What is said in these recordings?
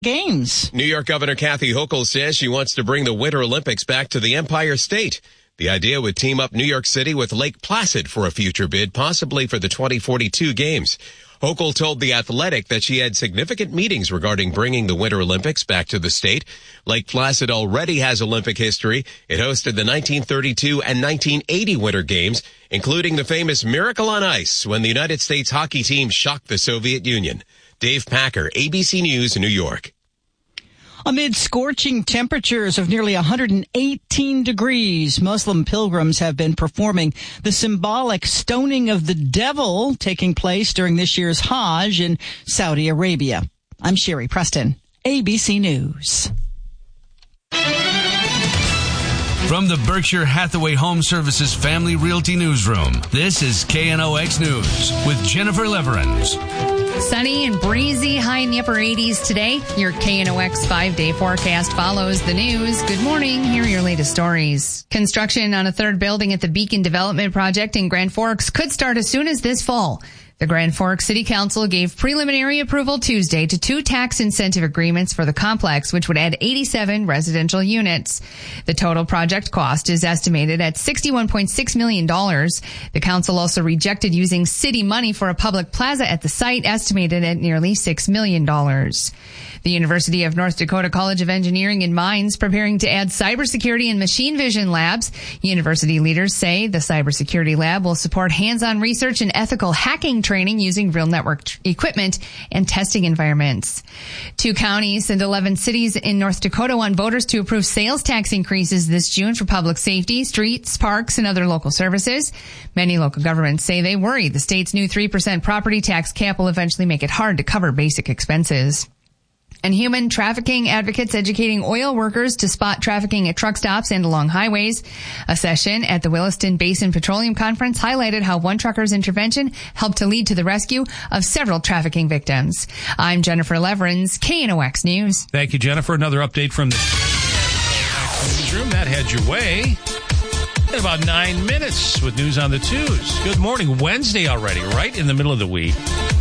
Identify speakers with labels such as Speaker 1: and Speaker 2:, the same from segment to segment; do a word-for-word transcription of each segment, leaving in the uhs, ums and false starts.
Speaker 1: Games.
Speaker 2: New York Governor Kathy Hochul says she wants to bring the Winter Olympics back to the Empire State. The idea would team up New York City with Lake Placid for a future bid, possibly for the twenty forty-two games. Hochul told The Athletic that she had significant meetings regarding bringing the Winter Olympics back to the state. Lake Placid already has Olympic history. It hosted the nineteen thirty-two and nineteen eighty Winter Games, including the famous Miracle on Ice when the United States hockey team shocked the Soviet Union. Dave Packer, A B C News, New York.
Speaker 1: Amid scorching temperatures of nearly one hundred eighteen degrees, Muslim pilgrims have been performing the symbolic stoning of the devil taking place during this year's Hajj in Saudi Arabia. I'm Sherry Preston, A B C News.
Speaker 3: From the Berkshire Hathaway Home Services Family Realty Newsroom, this is K N O X News with Jennifer Leverins.
Speaker 4: Sunny and breezy, high in the upper eighties today. Your K N O X five-day forecast follows the news. Good morning. Here are your latest stories. Construction on a third building at the Beacon Development Project in Grand Forks could start as soon as this fall. The Grand Forks City Council gave preliminary approval Tuesday to two tax incentive agreements for the complex, which would add eighty-seven residential units. The total project cost is estimated at sixty-one point six million dollars. The council also rejected using city money for a public plaza at the site, estimated at nearly six million dollars. The University of North Dakota College of Engineering and Mines preparing to add cybersecurity and machine vision labs. University leaders say the cybersecurity lab will support hands-on research and ethical hacking training using real network tr- equipment and testing environments. Two counties and eleven cities in North Dakota want voters to approve sales tax increases this June for public safety, streets, parks, and other local services. Many local governments say they worry the state's new three percent property tax cap will eventually make it hard to cover basic expenses. And human trafficking advocates educating oil workers to spot trafficking at truck stops and along highways. A session at the Williston Basin Petroleum Conference highlighted how one trucker's intervention helped to lead to the rescue of several trafficking victims. I'm Jennifer Leverins, K N O X News.
Speaker 5: Thank you, Jennifer. Another update from the newsroom. That heads your way in about nine minutes with news on the twos. Good morning. Wednesday already, right in the middle of the week.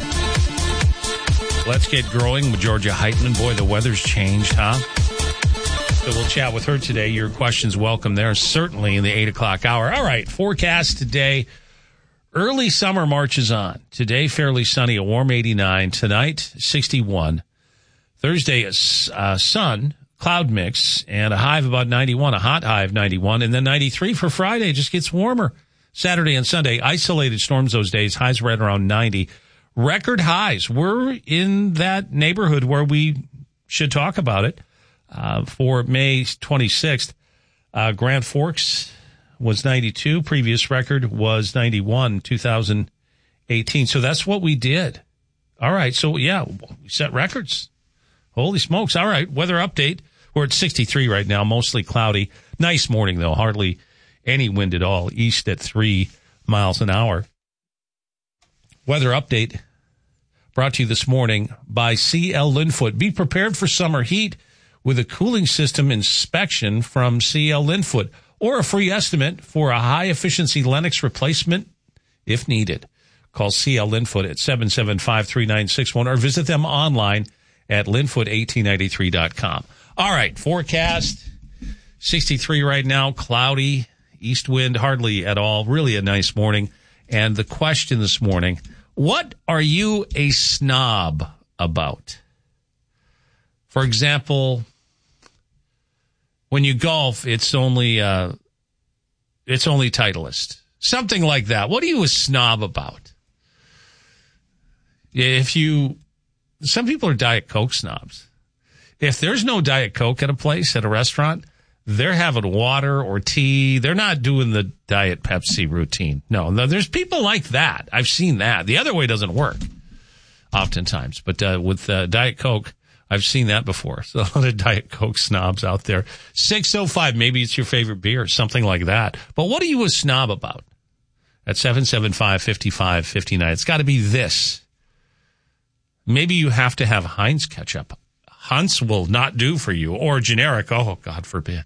Speaker 5: Let's get growing with Georgia Heitman. Boy, the weather's changed, huh? So we'll chat with her today. Your questions welcome there, certainly in the eight o'clock hour. All right, forecast today. Early summer marches on. Today, fairly sunny, a warm eighty-nine. Tonight, sixty-one. Thursday, uh, sun, cloud mix, and a high of about ninety-one, a hot high of ninety-one. And then ninety-three for Friday. Just gets warmer. Saturday and Sunday, isolated storms those days. Highs right around ninety. Record highs. We're in that neighborhood where we should talk about it. Uh, for May twenty-sixth, uh, Grand Forks was ninety-two. Previous record was ninety-one, two thousand eighteen. So that's what we did. All right. So, yeah, we set records. Holy smokes. All right. Weather update. We're at sixty-three right now, mostly cloudy. Nice morning, though. Hardly any wind at all. East at three miles an hour. Weather update brought to you this morning by C L Linfoot. Be prepared for summer heat with a cooling system inspection from C L Linfoot, or a free estimate for a high-efficiency Lennox replacement if needed. Call C L Linfoot at seven seven five, three nine six one or visit them online at linfoot eighteen ninety-three dot com. All right, forecast, sixty-three right now, cloudy, east wind hardly at all, really a nice morning. And the question this morning, what are you a snob about? For example, when you golf, it's only uh, it's only Titleist. Something like that. What are you a snob about? If you, some people are Diet Coke snobs. If there's no Diet Coke at a place, at a restaurant, they're having water or tea. They're not doing the Diet Pepsi routine. No, no, there's people like that. I've seen that. The other way doesn't work oftentimes. But uh, with uh, Diet Coke, I've seen that before. So a lot of Diet Coke snobs out there. six oh five, maybe it's your favorite beer, something like that. But what are you a snob about? At seven seven five, five five five nine. It's got to be this. Maybe you have to have Heinz ketchup. Hunt's will not do for you, or generic. Oh, God forbid.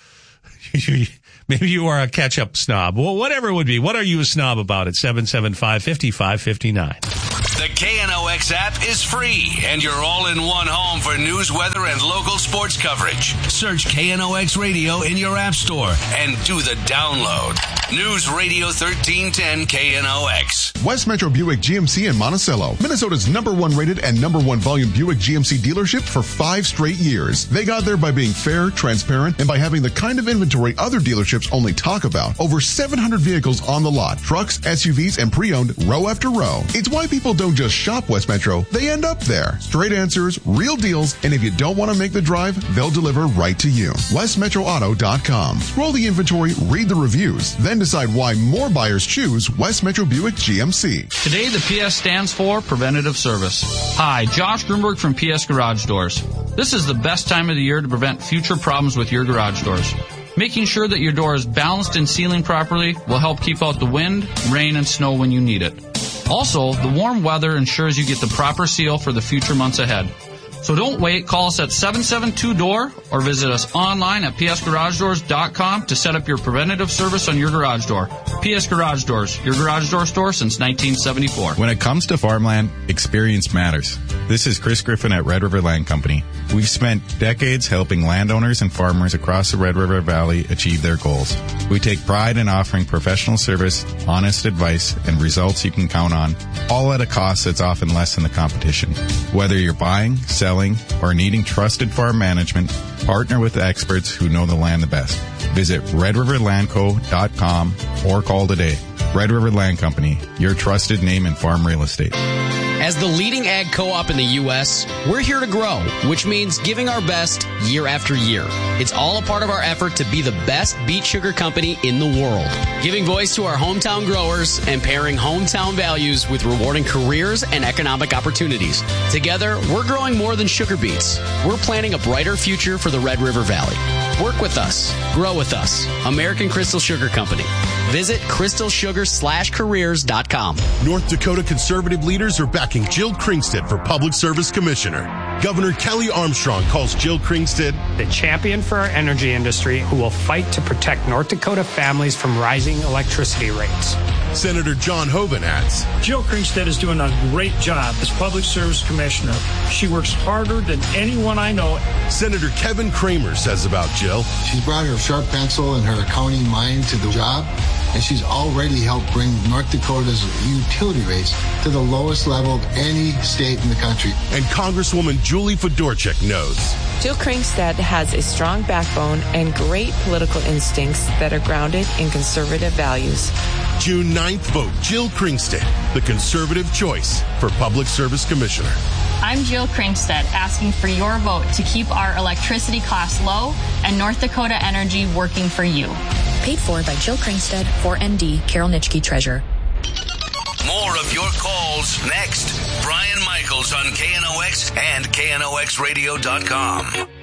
Speaker 5: Maybe you are a ketchup snob. Well, whatever it would be. What are you a snob about at seven seven five, five five five nine?
Speaker 3: The K N O X app is free, and you're all in one home for news, weather, and local sports coverage. Search K N O X Radio in your app store and do the download. News Radio thirteen ten K N O X.
Speaker 6: West Metro Buick G M C in Monticello, Minnesota's number one rated and number one volume Buick G M C dealership for five straight years. They got there by being fair, transparent, and by having the kind of inventory other dealerships only talk about. Over seven hundred vehicles on the lot, trucks, S U Vs, and pre-owned row after row. It's why people don't just shop West Metro, they end up there. Straight answers, real deals, and if you don't want to make the drive, they'll deliver right to you. west metro auto dot com. Scroll the inventory, read the reviews, then decide why more buyers choose West Metro Buick G M C.
Speaker 7: Today, the P S stands for Preventative Service. Hi, Josh Grunberg from P S Garage Doors. This is the best time of the year to prevent future problems with your garage doors. Making sure that your door is balanced and sealing properly will help keep out the wind, rain, and snow when you need it. Also, the warm weather ensures you get the proper seal for the future months ahead. So don't wait. Call us at seven seven two D O O R or visit us online at p s garage doors dot com to set up your preventative service on your garage door. P S Garage Doors, your garage door store since nineteen seventy-four.
Speaker 8: When it comes to farmland, experience matters. This is Chris Griffin at Red River Land Company. We've spent decades helping landowners and farmers across the Red River Valley achieve their goals. We take pride in offering professional service, honest advice, and results you can count on, all at a cost that's often less than the competition. Whether you're buying, selling, or needing trusted farm management, partner with the experts who know the land the best. Visit red river land co dot com or call today. Red River Land Company, your trusted name in farm real estate.
Speaker 9: As the leading ag co-op in the U S, we're here to grow, which means giving our best year after year. It's all a part of our effort to be the best beet sugar company in the world. Giving voice to our hometown growers and pairing hometown values with rewarding careers and economic opportunities. Together, we're growing more than sugar beets. We're planning a brighter future for the Red River Valley. Work with us. Grow with us. American Crystal Sugar Company. Visit crystal sugar slash careers dot com.
Speaker 10: North Dakota conservative leaders are backing Jill Kringstead for Public Service Commissioner. Governor Kelly Armstrong calls Jill Kringstead
Speaker 11: the champion for our energy industry who will fight to protect North Dakota families from rising electricity rates.
Speaker 10: Senator John Hoeven adds,
Speaker 12: Jill Kringstead is doing a great job as Public Service Commissioner. She works harder than anyone I know.
Speaker 10: Senator Kevin Kramer says about Jill,
Speaker 13: she's brought her sharp pencil and her accounting mind to the job, and she's already helped bring North Dakota's utility rates to the lowest level of any state in the country.
Speaker 10: And Congresswoman Julie Fedorchak knows,
Speaker 14: Jill Kringstead has a strong backbone and great political instincts that are grounded in conservative values.
Speaker 10: June ninth, vote Jill Kringstead, the conservative choice for Public Service Commissioner.
Speaker 15: I'm Jill Kringstead, asking for your vote to keep our electricity costs low and North Dakota Energy working for you.
Speaker 16: Paid for by Jill Kringstead, four N D, Carol Nitschke, Treasurer.
Speaker 3: More of your calls next. Brian Michaels on K N O X and K N O X radio dot com.